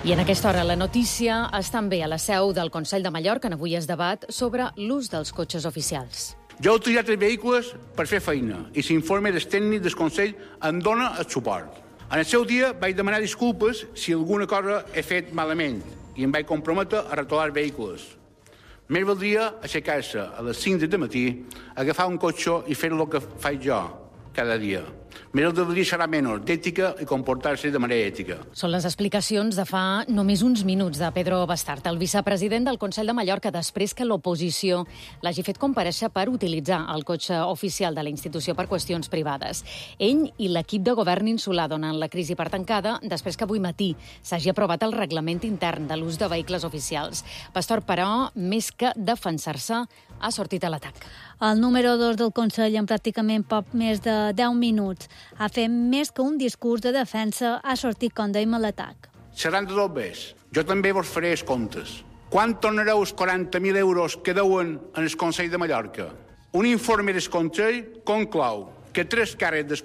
I en aquesta hora la notícia és també a la seu del Consell de Mallorca, on avui es debat sobre l'ús dels cotxes oficials. Jo he utilitzat els vehicles per fer feina i l'informe del tècnic del Consell em dona el suport. En el seu dia vaig demanar disculpes si alguna cosa he fet malament i em vaig comprometre a retolar els vehicles. Més valdria aixecar-se a les 5 del matí, agafar un cotxe i fer el que faig jo cada dia. Més el deure serà menys d'ètica i comportar-se de manera ètica. Són les explicacions de fa només uns minuts de Pedro Bastart, el vicepresident del Consell de Mallorca, després que l'oposició l'hagi fet comparèixer per utilitzar el cotxe oficial de la institució per qüestions privades. Ell i l'equip de govern insular donen la crisi per tancada després que avui matí s'hagi aprovat el reglament intern de l'ús de vehicles oficials. Bastart, però, més que defensar-se, ha sortit a l'atac. El número 2 del Consell, en pràcticament poc més de 10 minuts, ha fet més que un discurs de defensa, ha sortit, com dèiem, a l'atac. Seran de dos bes. Jo també vos faré els comptes. Quan tornareu els 40.000 euros que deuen en el Consell de Mallorca? Un informe del Consell conclou que 3 càrrecs del